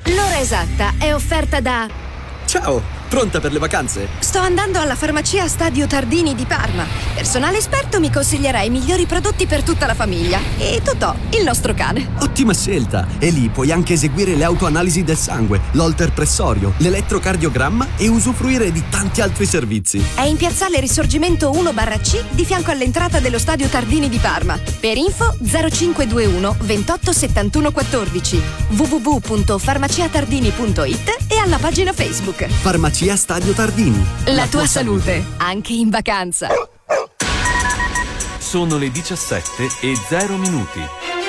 L'ora esatta è offerta da... Ciao, pronta per le vacanze? Sto andando alla farmacia Stadio Tardini di Parma. Personale esperto mi consiglierà i migliori prodotti per tutta la famiglia. E Totò, il nostro cane. Ottima scelta! E lì puoi anche eseguire le autoanalisi del sangue, l'holter pressorio, l'elettrocardiogramma e usufruire di tanti altri servizi. È in piazzale Risorgimento 1/C di fianco all'entrata dello Stadio Tardini di Parma. Per info 0521 28 71 14, www.farmaciatardini.it e alla pagina Facebook. Farmacia Stadio Tardini. La tua salute, anche in vacanza. Sono le 17:00.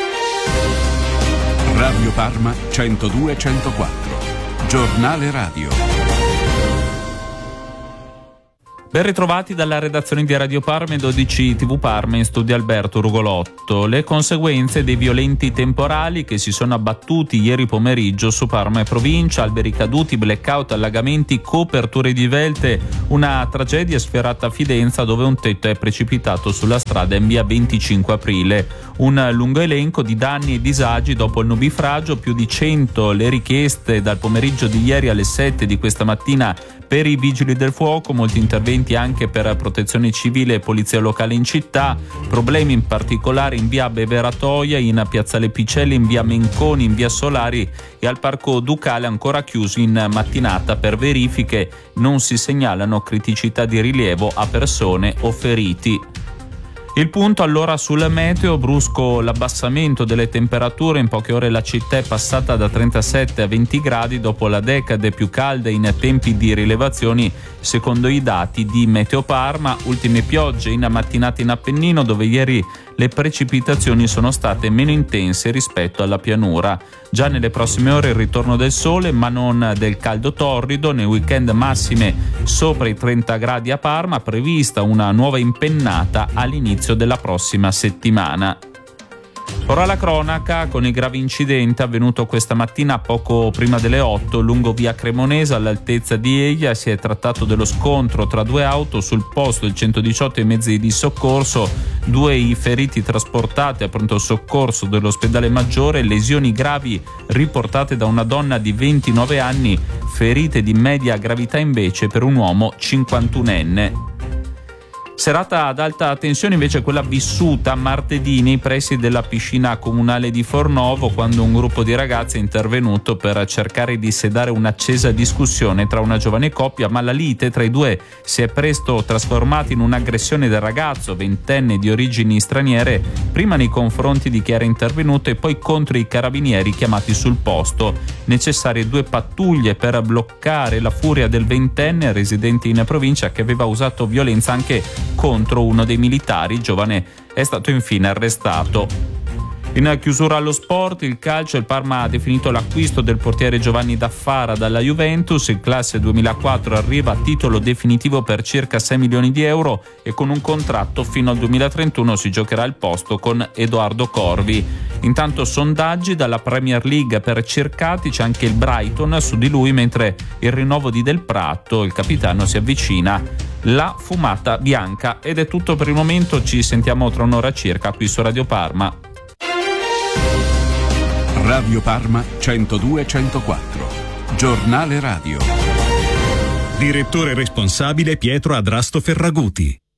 Radio Parma 102-104. Giornale radio. Ben ritrovati dalla redazione di Radio Parma e 12 TV Parma, in studio Alberto Rugolotto. Le conseguenze dei violenti temporali che si sono abbattuti ieri pomeriggio su Parma e provincia, alberi caduti, blackout, allagamenti, coperture divelte, una tragedia sferrata a Fidenza dove un tetto è precipitato sulla strada in via 25 aprile. Un lungo elenco di danni e disagi dopo il nubifragio, più di 100 le richieste dal pomeriggio di ieri alle 7 di questa mattina per i vigili del fuoco, molti interventi anche per protezione civile e polizia locale in città, problemi in particolare in via Beveratoia, in piazzale Picelli, in via Menconi, in via Solari e al parco Ducale ancora chiuso in mattinata per verifiche. Non si segnalano criticità di rilievo a persone o feriti. Il punto allora sul meteo, brusco l'abbassamento delle temperature, in poche ore la città è passata da 37 a 20 gradi dopo la decade più calda in tempi di rilevazioni secondo i dati di Meteo Parma. Ultime piogge in mattinata in Appennino dove ieri le precipitazioni sono state meno intense rispetto alla pianura. Già nelle prossime ore il ritorno del sole ma non del caldo torrido, nel weekend massime sopra i 30 gradi a Parma, prevista una nuova impennata all'inizio della prossima settimana. Ora la cronaca con il grave incidente avvenuto questa mattina poco prima delle 8 lungo via Cremonese all'altezza di Eglia. Si è trattato dello scontro tra due auto, sul posto il 118 e i mezzi di soccorso, due i feriti trasportati a pronto soccorso dell'ospedale Maggiore, lesioni gravi riportate da una donna di 29 anni, ferite di media gravità invece per un uomo 51enne. Serata ad alta tensione invece quella vissuta martedì nei pressi della piscina comunale di Fornovo, quando un gruppo di ragazzi è intervenuto per cercare di sedare un'accesa discussione tra una giovane coppia, ma la lite tra i due si è presto trasformata in un'aggressione del ragazzo, ventenne di origini straniere, prima nei confronti di chi era intervenuto e poi contro i carabinieri chiamati sul posto. Necessarie 2 pattuglie per bloccare la furia del ventenne residente in provincia, che aveva usato violenza anche contro uno dei militari. Il giovane è stato infine arrestato. In chiusura allo sport, il calcio, il Parma ha definito l'acquisto del portiere Giovanni Daffara dalla Juventus. Il classe 2004 arriva a titolo definitivo per circa 6 milioni di euro e con un contratto fino al 2031 si giocherà il posto con Edoardo Corvi. Intanto sondaggi dalla Premier League per Cercati, c'è anche il Brighton su di lui, mentre il rinnovo di Del Prato, il capitano, si avvicina. La fumata bianca. Ed è tutto per il momento, ci sentiamo tra un'ora circa qui su Radio Parma. Radio Parma 102-104. Giornale radio. Direttore responsabile Pietro Adrasto Ferraguti.